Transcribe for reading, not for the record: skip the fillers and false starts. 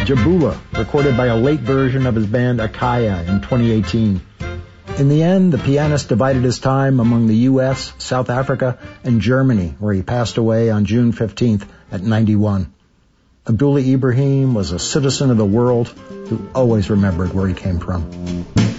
Jabula, recorded by a late version of his band Akaya in 2018. In the end, the pianist divided his time among the U.S., South Africa, and Germany, where he passed away on June 15th at 91. Abdullah Ibrahim was a citizen of the world who always remembered where he came from.